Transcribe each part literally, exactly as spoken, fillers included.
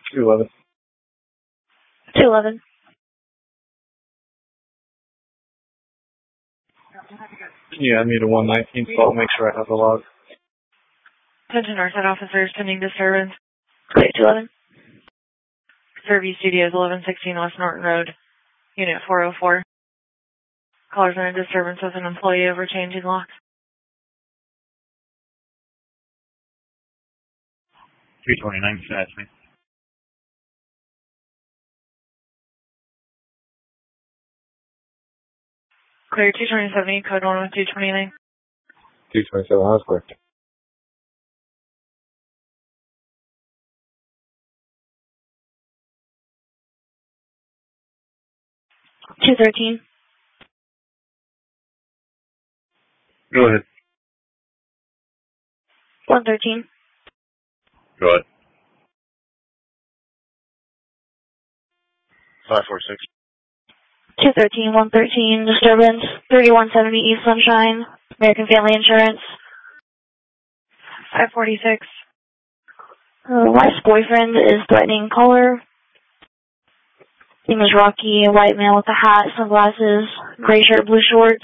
two eleven. two eleven. Yeah, I need a one nineteen, so I'll make sure I have the log. Attention Northside officers, pending disturbance. Clear two eleven. Fairview Studios, eleven sixteen West Norton Road, Unit four oh four. Callers in a disturbance with an employee over changing locks. three twenty-nine, can I ask me? Clear two twenty-seven, code one one two twenty-nine. two twenty-seven, that's correct. two thirteen. Go ahead. one thirteen. Go ahead. five four six. two thirteen, one thirteen, disturbance, thirty-one seventy East Sunshine, American Family Insurance. five forty-six. Uh, wife's boyfriend is threatening caller. Name is Rocky, a white man with a hat, sunglasses, gray shirt, blue shorts.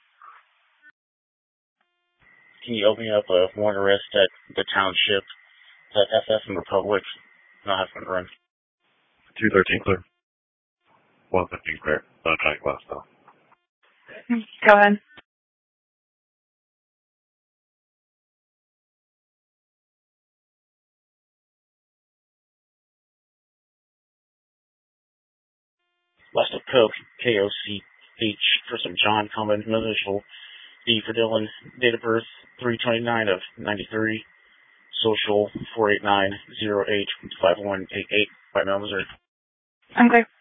Can you open up a warrant arrest at the township, at F F and Republic? No, I haven't run. two thirteen, clear. one fifteen, clear. Sunshine Glass, though. Go ahead. Last of Coke, K O C H, for some John, common initial, D for Dylan, date of birth, three twenty-nine of ninety-three, social, four eight nine zero eight five one eight eight, by Missouri. I'm clear.